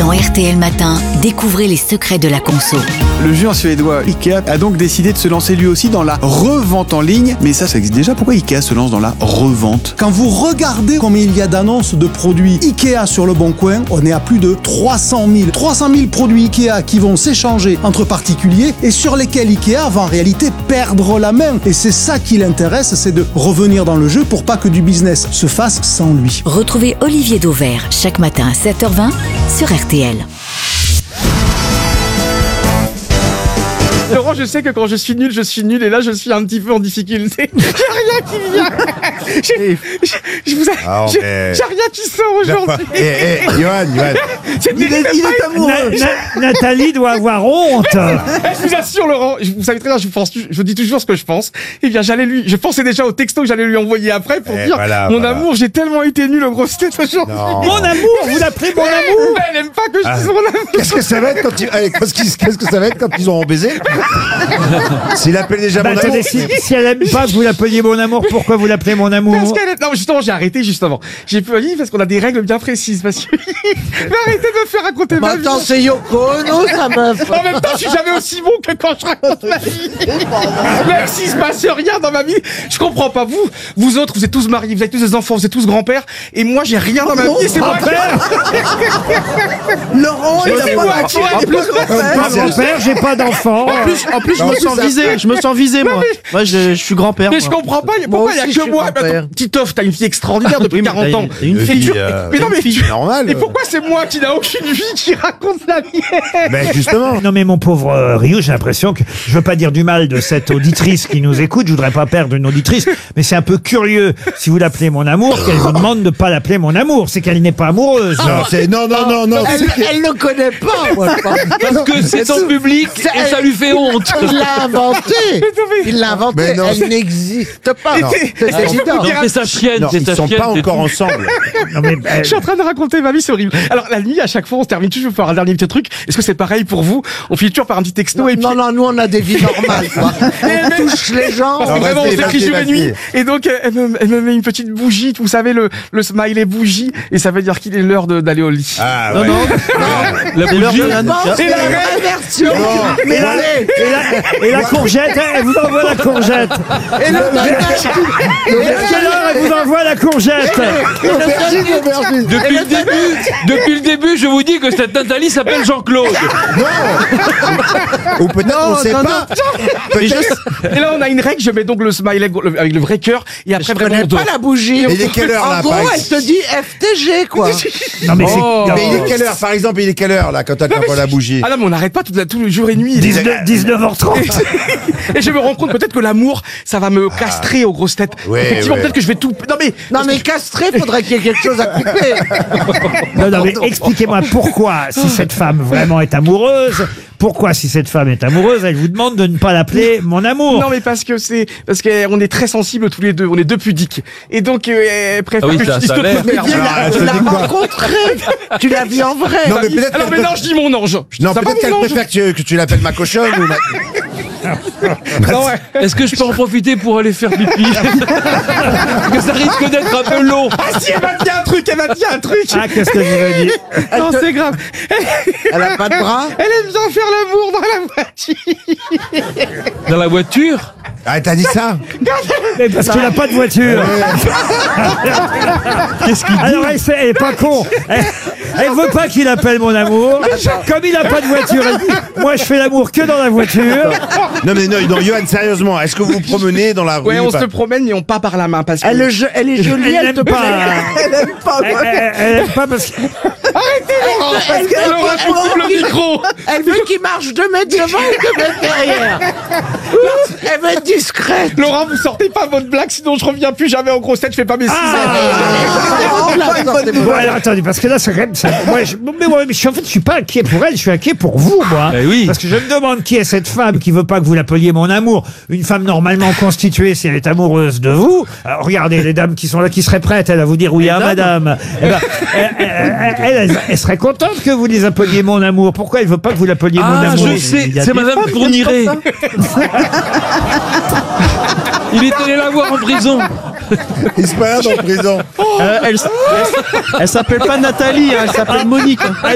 Dans RTL Matin, découvrez les secrets de la conso. Le géant suédois Ikea a donc décidé de se lancer lui aussi dans la revente en ligne. Mais ça existe déjà. Pourquoi Ikea se lance dans la revente? Quand vous regardez combien il y a d'annonces de produits Ikea sur le Bon Coin, on est à plus de 300 000. 300 000 produits Ikea qui vont s'échanger entre particuliers et sur lesquels Ikea va en réalité perdre la main. Et c'est ça qui l'intéresse, c'est de revenir dans le jeu pour pas que du business se fasse sans lui. Retrouvez Olivier Dauvert chaque matin à 7h20 sur RTL. Laurent, je sais que quand je suis nul et là je suis un petit peu en difficulté. J'ai rien qui vient. J'ai rien qui sort aujourd'hui. Johan. Il est amoureux. Nathalie doit avoir honte. Je vous assure, Laurent, vous savez très bien, je dis toujours ce que je pense. Eh bien, je pensais déjà au texto que j'allais lui envoyer après pour dire mon amour, j'ai tellement été nul aux grosses têtes aujourd'hui. Mon amour, vous l'appelez mon amour? Elle aime pas que je dise mon amour. Qu'est-ce que ça va être quand ils auront baisé? S'il appelle déjà mon amour. Attendez, si elle aime pas que vous l'appeliez mon amour, pourquoi vous l'appelez mon amour? Non, justement, j'ai arrêté justement. J'ai pu aller parce qu'on a des règles bien précises. Parce que mais arrêtez de me faire raconter ma vie. Attends, c'est Yoko Ono, sa meuf. En même temps, je suis jamais aussi bon que quand je raconte ma vie. Même s'il se passe rien dans ma vie, je comprends pas. Vous autres, vous êtes tous mariés, vous avez tous des enfants, vous êtes tous grands-pères, et moi, j'ai rien dans ma vie. Et c'est moi Laurent, c'est moi qui Pas grand-père, j'ai pas d'enfant. En plus, je me sens visé, moi. Moi, je suis grand-père. Mais je comprends pas, pourquoi il y a que moi? Titoff, t'as une fille extraordinaire depuis 40 ans. Une fille, mais non, mais normal. Et pourquoi c'est moi qui n'a aucune vie qui raconte la mienne? Ben justement. Non mais mon pauvre Rio, j'ai l'impression que je veux pas dire du mal de cette auditrice qui nous écoute, je voudrais pas perdre une auditrice, mais c'est un peu curieux si vous l'appelez mon amour qu'elle vous demande de pas l'appeler mon amour, c'est qu'elle n'est pas amoureuse. Non. Elle le connaît pas, moi, je pense. Parce que c'est son public et ça lui fait honte. Il l'a inventé. Mais non, elle n'existe pas. Non. C'est évident. Non, c'est sa chienne, Non, c'est ils sa sont chienne. pas encore ensemble. Non, mais, Je suis en train de raconter ma vie, c'est horrible. Alors la nuit, à chaque fois, on se termine toujours par un dernier petit truc. Est-ce que c'est pareil pour vous? On finit toujours par un petit texto et puis... Non, nous on a des vies normales, quoi. On touche les gens. Parce que vraiment, on s'écrit jour et nuit. Et donc, elle me met une petite bougie, vous savez, le smiley bougie, et ça veut dire qu'il est l'heure d'aller au lit. Ah ouais. La bougie. C'est la vraie version. et la courgette, elle vous envoie la courgette. À quelle heure elle vous envoie la courgette? Depuis le début, je vous dis que cette Nathalie s'appelle Jean-Claude. Ou peut-être on sait pas. Et là, on a une règle, je mets donc le smiley avec le vrai cœur, et après, Je connais pas la bougie. Et il est quelle heure là? En gros, elle te dit FTG, quoi. Non mais Mais il est quelle heure, par exemple, il est quelle heure là quand t'as la bougie? Ah là, mais on n'arrête pas tout le jour et nuit. 19h30. Et je me rends compte peut-être que l'amour, ça va me castrer aux grosses têtes. Ouais, Effectivement, ouais. peut-être que je vais tout... Non, mais castré, faudrait qu'il y ait quelque chose à couper. Non, mais expliquez-moi pourquoi, si cette femme vraiment est amoureuse, elle vous demande de ne pas l'appeler mon amour. Non, mais parce qu'on est très sensibles tous les deux, on est deux pudiques. Et donc, elle préfère Ah oui, que ça je dise a d'autres l'air. merde. Tu l'as rencontré. Tu l'as vu en vrai. Non mais peut-être Alors qu'elle maintenant, je dis mon ange. Non, Ça va, peut-être qu'elle mon ange préfère que tu l'appelles ma cochonne ou ma... Non, ouais. Est-ce que je peux en profiter pour aller faire pipi? Parce que ça risque d'être un peu long. Ah si, elle m'a dit un truc. Ah, qu'est-ce que je vous ai dit? Non, c'est grave. Elle a pas de bras. Elle aime bien faire l'amour dans la voiture. Dans la voiture? Ah, t'as dit ça? Mais parce qu'il n'a pas de voiture. Qu'est-ce qu'il dit? Alors elle est pas con. Elle veut pas qu'il appelle mon amour. Comme il n'a pas de voiture, elle dit moi je fais l'amour que dans la voiture. Non, Johan, sérieusement, est-ce que vous vous promenez dans la rue? Ouais, on se promène, mais on pas par la main parce que... Elle est jolie, elle te n'aime plaît. pas. Elle aime pas. Elle aime pas parce que Laurent, coupe le micro. Elle veut qu'il marche 2 mètres devant et 2 mètres derrière. Elle veut être discrète. Laurent, vous sortez pas votre blague, sinon je reviens plus jamais aux grosses têtes, je fais pas mes 6 Bon, alors attendez, parce que là, c'est quand même ça. Moi, je suis pas inquiet pour elle, je suis inquiet pour vous, moi. Eh oui. Parce que je me demande qui est cette femme qui veut pas que vous l'appeliez mon amour. Une femme normalement constituée, si elle est amoureuse de vous. Alors, regardez les dames qui sont là, qui seraient prêtes, à vous dire oui, hein, madame. Eh ben, elle serait contente que vous les appeliez mon amour. Pourquoi elle veut pas que vous l'appeliez mon Ah, amour? je sais, Il y a c'est des madame femmes qui Fourniret. aiment Il est allé la voir en prison. Il se balade en prison. Elle s'appelle pas Nathalie, elle s'appelle Monique.